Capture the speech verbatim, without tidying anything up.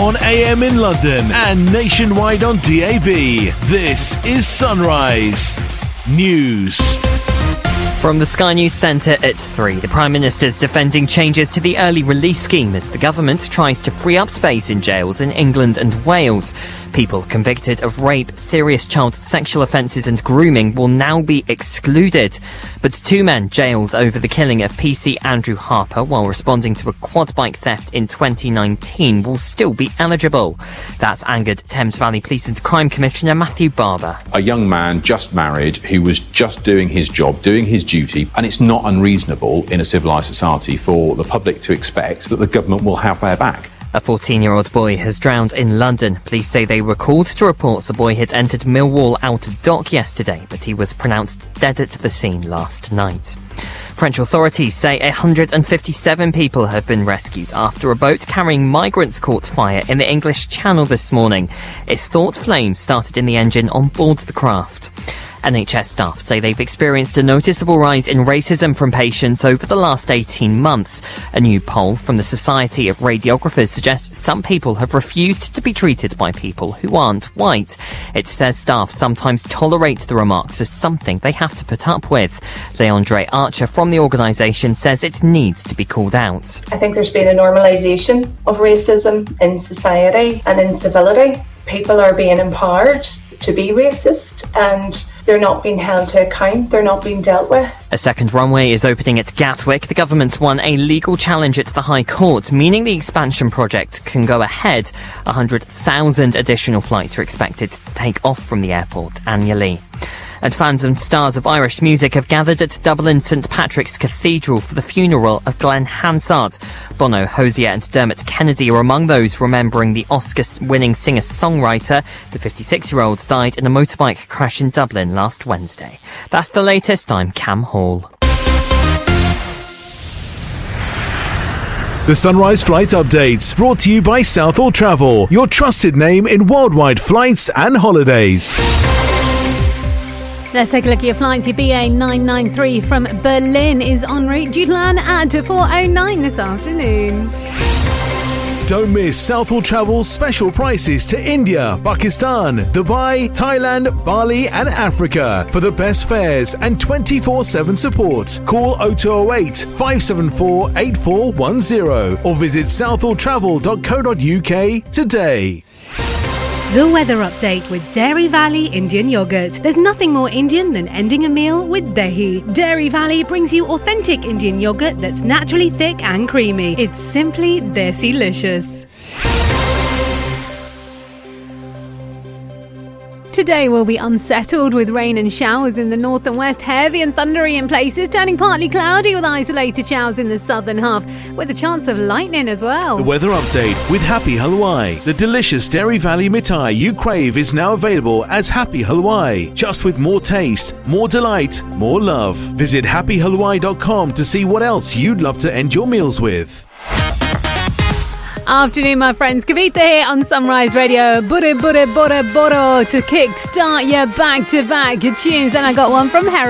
on A M in London and nationwide on D A B. This is Sunrise News. From the Sky News Centre at three, the Prime Minister's defending changes to the early release scheme as the government tries to free up space in jails in England and Wales. People convicted of rape, serious child sexual offences and grooming will now be excluded. But two men jailed over the killing of P C Andrew Harper while responding to a quad bike theft in twenty nineteen will still be eligible. That's angered Thames Valley Police and Crime Commissioner Matthew Barber. A young man just married who was just doing his job, doing his duty, and it's not unreasonable in a civilised society for the public to expect that the government will have their back. A fourteen-year-old boy has drowned in London. Police say they were called to reports the boy had entered Millwall Outer Dock yesterday, but he was pronounced dead at the scene last night. French authorities say one hundred fifty-seven people have been rescued after a boat carrying migrants caught fire in the English Channel this morning. It's thought flames started in the engine on board the craft. N H S staff say they've experienced a noticeable rise in racism from patients over the last eighteen months. A new poll from the Society of Radiographers suggests some people have refused to be treated by people who aren't white. It says staff sometimes tolerate the remarks as something they have to put up with. Leandre Archer from the organisation says it needs to be called out. I think there's been a normalisation of racism in society and in civility. People are being empowered to be racist and they're not being held to account, they're not being dealt with. A second runway is opening at Gatwick. The government's won a legal challenge at the High Court, meaning the expansion project can go ahead. one hundred thousand additional flights are expected to take off from the airport annually. And fans and stars of Irish music have gathered at Dublin St Patrick's Cathedral for the funeral of Glenn Hansard. Bono, Hosier and Dermot Kennedy are among those remembering the Oscar-winning singer-songwriter. The fifty-six-year-old died in a motorbike crash in Dublin last Wednesday. That's the latest. I'm Cam Hall. The Sunrise Flight Updates, brought to you by Southall Travel, your trusted name in worldwide flights and holidays. Let's take a look at your flights. Your B A nine nine three from Berlin is en route due to land at four oh nine this afternoon. Don't miss Southall Travel's special prices to India, Pakistan, Dubai, Thailand, Bali and Africa for the best fares and twenty-four seven support. Call oh two oh eight, five seven four, eight four one oh or visit southall travel dot co dot uk today. The weather update with Dairy Valley Indian Yogurt. There's nothing more Indian than ending a meal with dahi. Dairy Valley brings you authentic Indian yogurt that's naturally thick and creamy. It's simply desi-licious. Today will be unsettled with rain and showers in the north and west, heavy and thundery in places, turning partly cloudy with isolated showers in the southern half, with a chance of lightning as well. The weather update with Happy Halwai. The delicious Dairy Valley mithai you crave is now available as Happy Halwai, just with more taste, more delight, more love. Visit happy halwai dot com to see what else you'd love to end your meals with. Afternoon, my friends. Kavita here on Sunrise Radio. Bure bure bore boro to kick start your back-to-back tunes. And I got one from Harry.